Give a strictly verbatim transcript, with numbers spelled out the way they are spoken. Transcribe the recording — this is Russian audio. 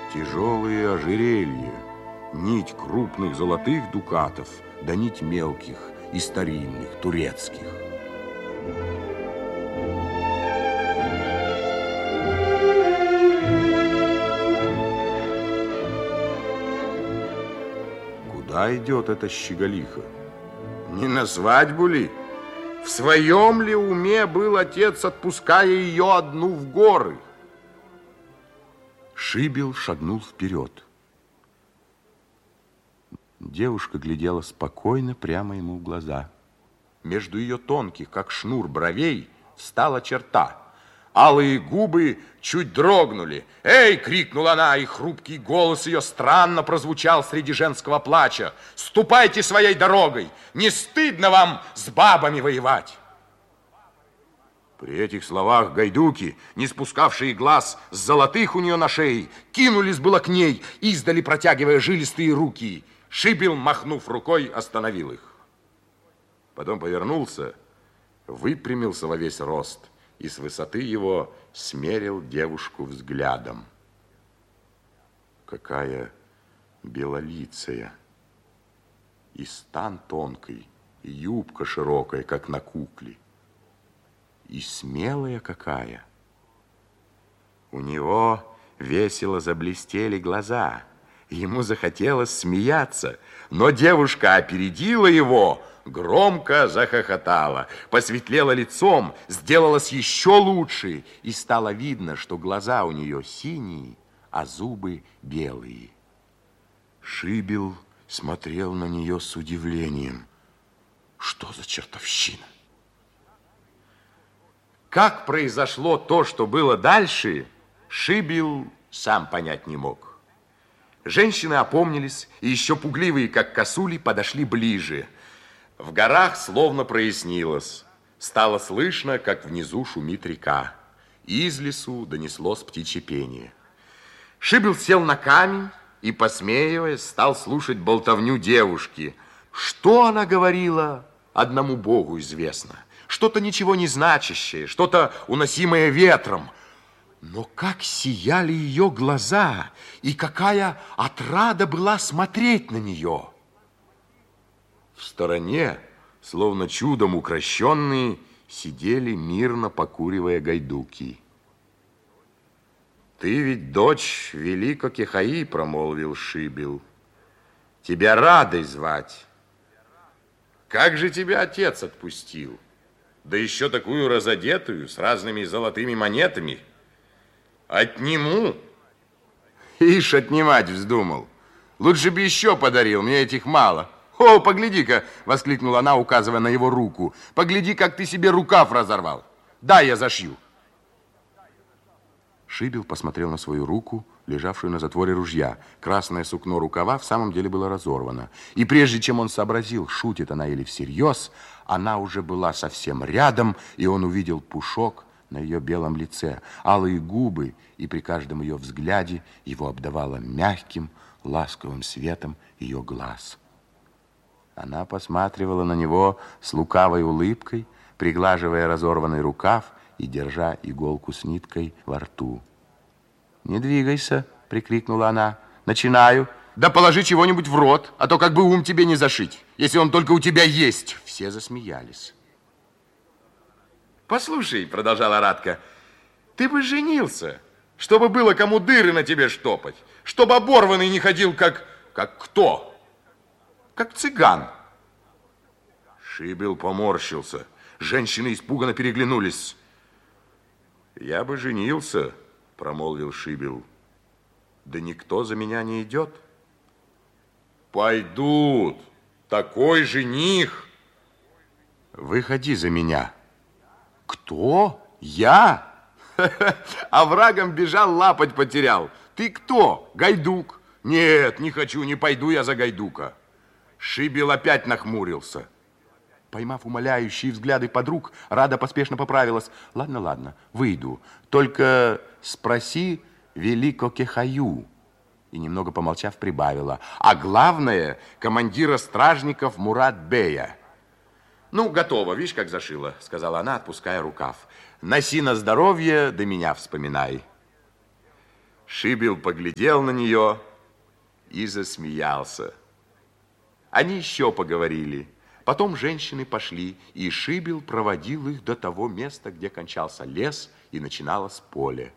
Тяжелые ожерелья, нить крупных золотых дукатов, да нить мелких и старинных, турецких. Куда идет эта щеголиха? Не на свадьбу ли? В своем ли уме был отец, отпуская ее одну в горы? Шибил шагнул вперед. Девушка глядела спокойно прямо ему в глаза. Между ее тонких, как шнур, бровей встала черта. Алые губы чуть дрогнули. «Эй!» — крикнула она, и хрупкий голос ее странно прозвучал среди женского плача. «Ступайте своей дорогой! Не стыдно вам с бабами воевать!» При этих словах гайдуки, не спускавшие глаз с золотых у нее на шее, кинулись было к ней, издали протягивая жилистые руки. Шибил, махнув рукой, остановил их. Потом повернулся, выпрямился во весь рост и с высоты его смерил девушку взглядом. Какая белолицая, и стан тонкий, и юбка широкая, как на кукле, и смелая какая. У него весело заблестели глаза. Ему захотелось смеяться, но девушка опередила его, громко захохотала, посветлела лицом, сделалась еще лучше, и стало видно, что глаза у нее синие, а зубы белые. Шибил смотрел на нее с удивлением. Что за чертовщина? Как произошло то, что было дальше, Шибил сам понять не мог. Женщины опомнились, и еще пугливые, как косули, подошли ближе. В горах словно прояснилось. Стало слышно, как внизу шумит река. Из лесу донеслось птичье пение. Шибил сел на камень и, посмеиваясь, стал слушать болтовню девушки. Что она говорила, одному Богу известно. Что-то ничего не значащее, что-то уносимое ветром. Но как сияли ее глаза, и какая отрада была смотреть на нее. В стороне, словно чудом укращенные, сидели мирно, покуривая гайдуки. «Ты ведь дочь Велико Кихаи», — промолвил Шибил. «Тебя Радой звать. Как же тебя отец отпустил? Да еще такую разодетую, с разными золотыми монетами. Отниму». Ишь, отнимать вздумал. Лучше бы еще подарил, мне этих мало. «О, погляди-ка!» — воскликнула она, указывая на его руку. «Погляди, как ты себе рукав разорвал. Дай я зашью». Шибил посмотрел на свою руку, лежавшую на затворе ружья. Красное сукно рукава в самом деле было разорвано. И прежде чем он сообразил, шутит она или всерьез, она уже была совсем рядом, и он увидел пушок на ее белом лице, алые губы, и при каждом ее взгляде его обдавало мягким, ласковым светом ее глаз. Она посматривала на него с лукавой улыбкой, приглаживая разорванный рукав и держа иголку с ниткой во рту. «Не двигайся!» — прикрикнула она. «Начинаю!» «Да положи чего-нибудь в рот, а то как бы ум тебе не зашить, если он только у тебя есть!» Все засмеялись. «Послушай!» — продолжала Радка. «Ты бы женился, чтобы было кому дыры на тебе штопать, чтобы оборванный не ходил как... как кто?» «Как цыган». Шибил поморщился. Женщины испуганно переглянулись. «Я бы женился», — промолвил Шибил. «Да никто за меня не идет». «Пойдут. Такой жених». «Выходи за меня». «Кто? Я?» А врагом бежал, лапоть потерял. «Ты кто? Гайдук?» «Нет, не хочу, не пойду я за Гайдука». Шибил опять нахмурился. Поймав умоляющие взгляды подруг, Рада поспешно поправилась. «Ладно, ладно, выйду. Только спроси Велико Кихаю». И, немного помолчав, прибавила. «А главное, командира стражников Мурат-бея». «Ну, готово, видишь, как зашила», — сказала она, отпуская рукав. «Носи на здоровье, да меня вспоминай». Шибил поглядел на нее и засмеялся. Они еще поговорили. Потом женщины пошли, и Шибил проводил их до того места, где кончался лес и начиналось поле.